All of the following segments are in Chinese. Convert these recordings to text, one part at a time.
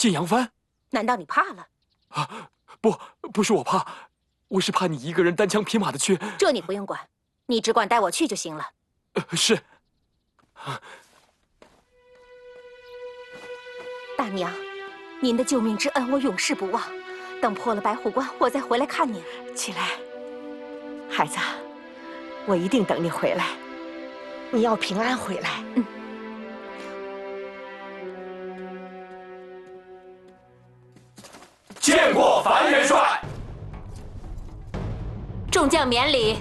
见杨帆？ 难道你怕了？ 啊，不是我怕，我是怕你一个人单枪匹马的去。 这你不用管，你只管带我去就行了。 是。 大娘，您的救命之恩我永世不忘。等破了白虎关，我再回来看您。 起来，孩子，我一定等你回来。你要平安回来。 嗯。 见过樊元帅。 众将免礼。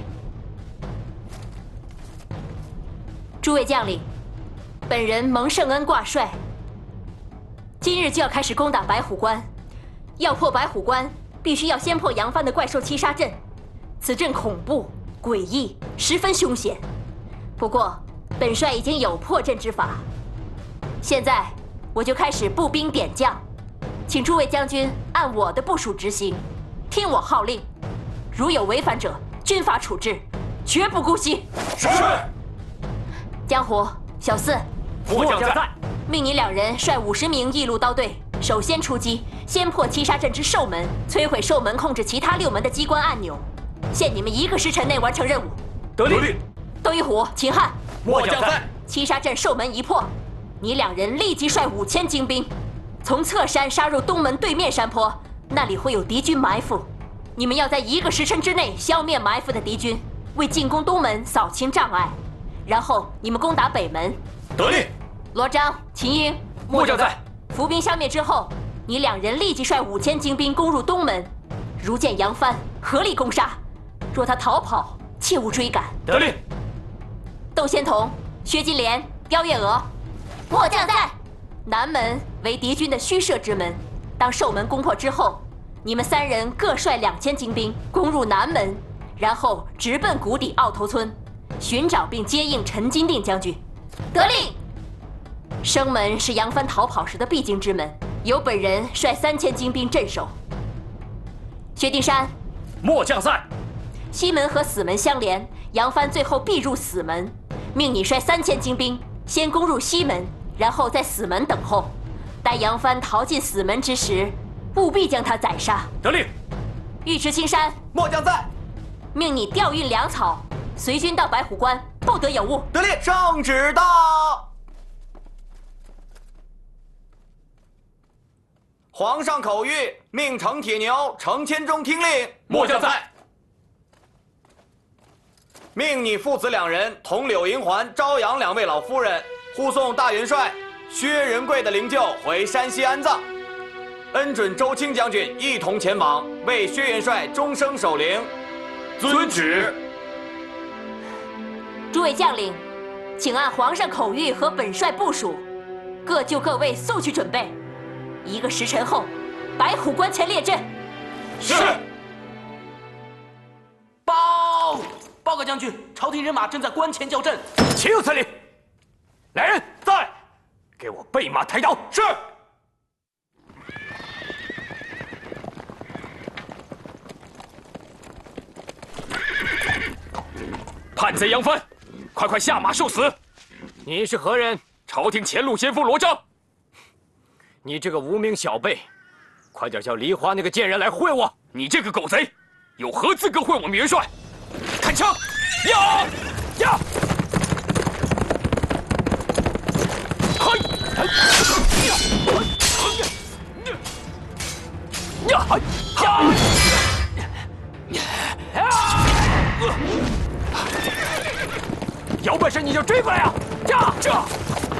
诸位将领，本人蒙圣恩挂帅，今日就要开始攻打白虎关。要破白虎关，必须要先破杨帆的怪兽七杀阵。此阵恐怖诡异，十分凶险。不过，本帅已经有破阵之法。现在，我就开始步兵点将，请诸位将军按我的部署执行，听我号令。如有违反者，军法处置，绝不姑息。 是。 江湖、小四， 末将在。 命你两人率50名义路刀队，首先出击，先破七杀阵之兽门，摧毁兽门控制其他6门的机关按钮。限你们1个时辰内完成任务。 得令。 窦一虎、秦汉， 末将在。 七杀阵兽门一破，你两人立即率5000精兵，从侧山杀入东门对面山坡，那里会有敌军埋伏。你们要在1个时辰之内消灭埋伏的敌军，为进攻东门扫清障碍。然后你们攻打北门。 得令。 罗章、秦英， 末将在。 伏兵消灭之后，你两人立即率5000精兵攻入东门。如见杨帆，合力攻杀。若他逃跑，切勿追赶。 得令。 窦仙童、薛金莲、刁月娥，末将在。南门为敌军的虚设之门，当兽门攻破之后，你们3人各率2000精兵攻入南门，然后直奔谷底奥头村，寻找并接应陈金定将军。得令。生门是杨帆逃跑时的必经之门，由本人率3000精兵镇守。薛丁山， 末将在。 西门和死门相连，杨帆最后必入死门，命你率3000精兵先攻入西门，然后在死门等候。待杨帆逃进死门之时，务必将他宰杀。 得令。 尉迟青山， 末将在。 命你调运粮草，随军到白虎关，不得有误。 得令。圣旨到。皇上口谕，命程铁牛、程千钟听令。末将在。命你父子2人同柳银环、朝阳2位老夫人护送大元帅薛仁贵的灵柩回山西安葬，恩准周清将军一同前往，为薛元帅终生守灵。遵旨。 诸位将领，请按皇上口谕和本帅部署，各就各位速去准备。1个时辰后，白虎关前列阵。 是。 报告将军，朝廷人马正在关前叫阵。 岂有此理！来人，在，给我备马抬刀。是。叛贼杨帆，快下马受死！ 你是何人？ 朝廷前路先锋罗章。 你这个无名小辈，快点叫梨花那个贱人来会我！ 你这个狗贼，有何资格会我们元帅？看枪！呀！嘿！ 有本事你就追过来啊！这！